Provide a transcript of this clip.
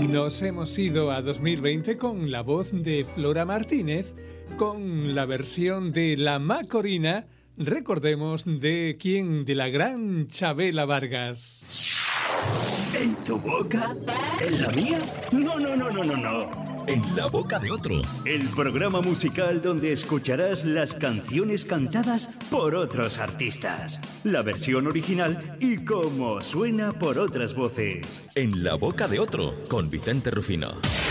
Nos hemos ido a 2020 con la voz de Flora Martínez, con la versión de La Macorina, recordemos de quién, de la gran Chabela Vargas. ¿En tu boca? ¿En la mía? No, no, no, no, no, no. En la boca de otro. El programa musical donde escucharás las canciones cantadas por otros artistas. La versión original y cómo suena por otras voces. En la boca de otro, con Vicente Rufino.